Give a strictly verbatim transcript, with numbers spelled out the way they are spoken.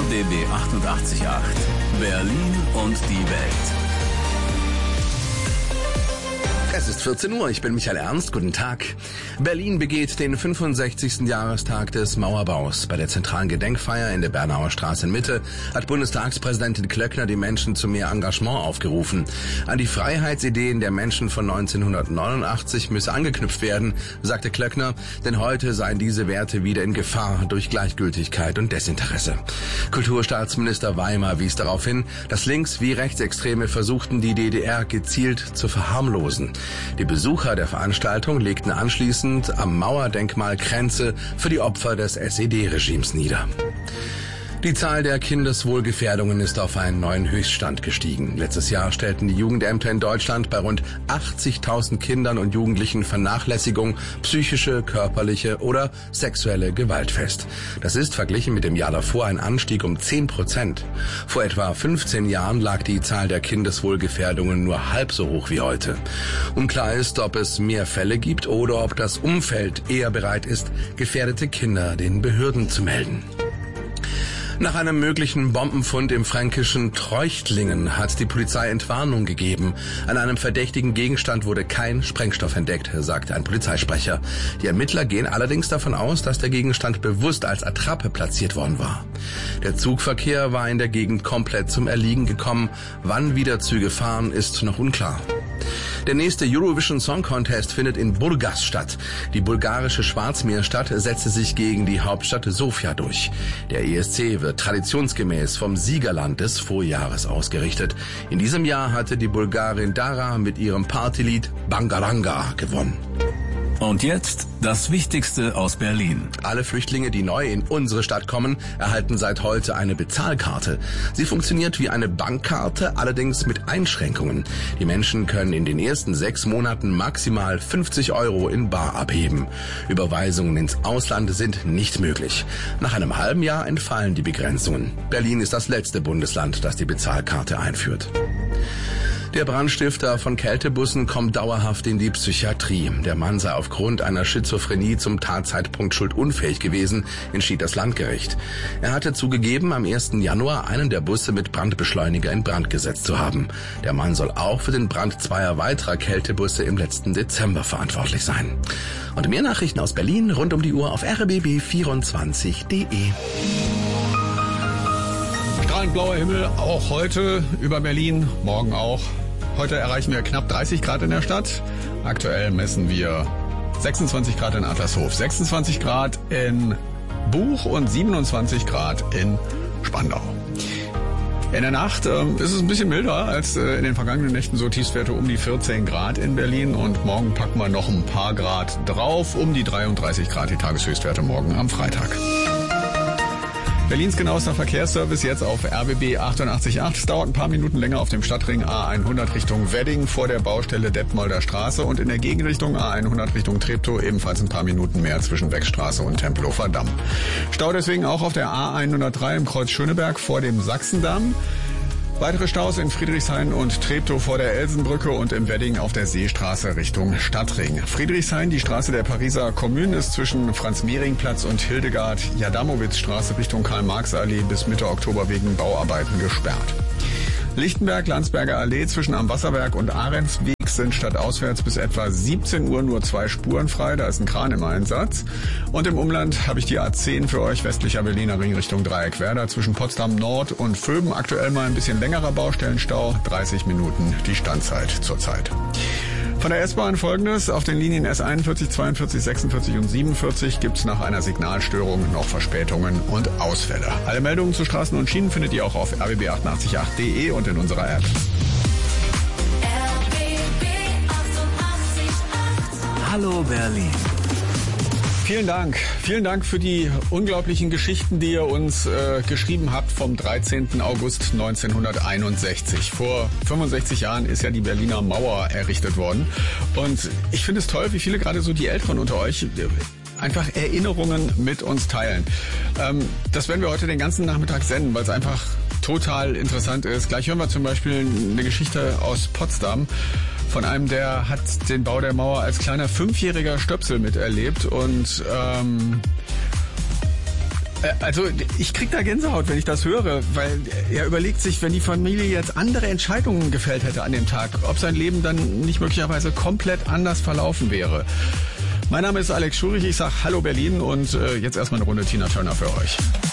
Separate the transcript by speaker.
Speaker 1: D B achtundachtzig Komma acht. Berlin und die Welt.
Speaker 2: Es ist vierzehn Uhr, ich bin Michael Ernst, guten Tag. Berlin begeht den fünfundsechzigsten Jahrestag des Mauerbaus. Bei der zentralen Gedenkfeier in der Bernauer Straße in Mitte hat Bundestagspräsidentin Klöckner die Menschen zu mehr Engagement aufgerufen. An die Freiheitsideen der Menschen von neunzehnhundertneunundachtzig müsse angeknüpft werden, sagte Klöckner, denn heute seien diese Werte wieder in Gefahr durch Gleichgültigkeit und Desinteresse. Kulturstaatsminister Weimer wies darauf hin, dass Links- wie Rechtsextreme versuchten, die D D R gezielt zu verharmlosen. Die Besucher der Veranstaltung legten anschließend am Mauerdenkmal Kränze für die Opfer des S E D-Regimes nieder. Die Zahl der Kindeswohlgefährdungen ist auf einen neuen Höchststand gestiegen. Letztes Jahr stellten die Jugendämter in Deutschland bei rund achtzigtausend Kindern und Jugendlichen Vernachlässigung, psychische, körperliche oder sexuelle Gewalt fest. Das ist verglichen mit dem Jahr davor ein Anstieg um zehn Prozent. Vor etwa fünfzehn Jahren lag die Zahl der Kindeswohlgefährdungen nur halb so hoch wie heute. Unklar ist, ob es mehr Fälle gibt oder ob das Umfeld eher bereit ist, gefährdete Kinder den Behörden zu melden. Nach einem möglichen Bombenfund im fränkischen Treuchtlingen hat die Polizei Entwarnung gegeben. An einem verdächtigen Gegenstand wurde kein Sprengstoff entdeckt, sagte ein Polizeisprecher. Die Ermittler gehen allerdings davon aus, dass der Gegenstand bewusst als Attrappe platziert worden war. Der Zugverkehr war in der Gegend komplett zum Erliegen gekommen. Wann wieder Züge fahren, ist noch unklar. Der nächste Eurovision Song Contest findet in Burgas statt. Die bulgarische Schwarzmeerstadt setzte sich gegen die Hauptstadt Sofia durch. Der E S C wird traditionsgemäß vom Siegerland des Vorjahres ausgerichtet. In diesem Jahr hatte die Bulgarin Dara mit ihrem Partylied Bangaranga gewonnen.
Speaker 1: Und jetzt das Wichtigste aus Berlin.
Speaker 2: Alle Flüchtlinge, die neu in unsere Stadt kommen, erhalten seit heute eine Bezahlkarte. Sie funktioniert wie eine Bankkarte, allerdings mit Einschränkungen. Die Menschen können in den ersten sechs Monaten maximal fünfzig Euro in bar abheben. Überweisungen ins Ausland sind nicht möglich. Nach einem halben Jahr entfallen die Begrenzungen. Berlin ist das letzte Bundesland, das die Bezahlkarte einführt. Der Brandstifter von Kältebussen kommt dauerhaft in die Psychiatrie. Der Mann sei aufgrund einer Schizophrenie zum Tatzeitpunkt schuldunfähig gewesen, entschied das Landgericht. Er hatte zugegeben, am ersten Januar einen der Busse mit Brandbeschleuniger in Brand gesetzt zu haben. Der Mann soll auch für den Brand zweier weiterer Kältebusse im letzten Dezember verantwortlich sein. Und mehr Nachrichten aus Berlin rund um die Uhr auf r b b vierundzwanzig punkt de.
Speaker 3: Strahlend blauer Himmel, auch heute über Berlin, morgen auch. Heute erreichen wir knapp dreißig Grad in der Stadt. Aktuell messen wir sechsundzwanzig Grad in Adlershof, sechsundzwanzig Grad in Buch und siebenundzwanzig Grad in Spandau. In der Nacht äh, ist es ein bisschen milder als äh, in den vergangenen Nächten, so Tiefstwerte um die vierzehn Grad in Berlin. Und morgen packen wir noch ein paar Grad drauf, um die dreiunddreißig Grad, die Tageshöchstwerte morgen am Freitag. Berlins genauester Verkehrsservice jetzt auf R B B achtundachtzig Komma acht. Es dauert ein paar Minuten länger auf dem Stadtring A hundert Richtung Wedding vor der Baustelle Detmolder Straße und in der Gegenrichtung A hundert Richtung Treptow ebenfalls ein paar Minuten mehr zwischen Beckstraße und Tempelhofer Damm. Stau deswegen auch auf der A hundertdrei im Kreuz Schöneberg vor dem Sachsendamm. Weitere Staus in Friedrichshain und Treptow vor der Elsenbrücke und im Wedding auf der Seestraße Richtung Stadtring. Friedrichshain, die Straße der Pariser Kommune, ist zwischen Franz-Mehring-Platz und Hildegard-Jadamowitz-Straße Richtung Karl-Marx-Allee bis Mitte Oktober wegen Bauarbeiten gesperrt. Lichtenberg, Landsberger Allee zwischen Am Wasserberg und Ahrensweg sind stadtauswärts bis etwa siebzehn Uhr nur zwei Spuren frei. Da ist ein Kran im Einsatz. Und im Umland habe ich die A zehn für euch, westlicher Berliner Ring Richtung Dreieckwerder zwischen Potsdam Nord und Vöben. Aktuell mal ein bisschen längerer Baustellenstau, dreißig Minuten die Standzeit zurzeit. Von der S-Bahn folgendes: Auf den Linien S einundvierzig, zweiundvierzig, sechsundvierzig und siebenundvierzig gibt es nach einer Signalstörung noch Verspätungen und Ausfälle. Alle Meldungen zu Straßen und Schienen findet ihr auch auf r b b achtundachtzig Komma acht punkt de und in unserer App.
Speaker 1: Hallo Berlin.
Speaker 3: Vielen Dank. Vielen Dank für die unglaublichen Geschichten, die ihr uns äh, geschrieben habt vom dreizehnten August neunzehnhunderteinundsechzig. Vor fünfundsechzig Jahren ist ja die Berliner Mauer errichtet worden. Und ich finde es toll, wie viele gerade so die Älteren unter euch einfach Erinnerungen mit uns teilen. Ähm, das werden wir heute den ganzen Nachmittag senden, weil es einfach total interessant ist. Gleich hören wir zum Beispiel eine Geschichte aus Potsdam von einem, der hat den Bau der Mauer als kleiner fünfjähriger Stöpsel miterlebt und ähm, Also ich krieg da Gänsehaut, wenn ich das höre, weil er überlegt sich, wenn die Familie jetzt andere Entscheidungen gefällt hätte an dem Tag, ob sein Leben dann nicht möglicherweise komplett anders verlaufen wäre. Mein Name ist Alex Schurich, ich sag Hallo Berlin und äh, jetzt erstmal eine Runde Tina Turner für euch.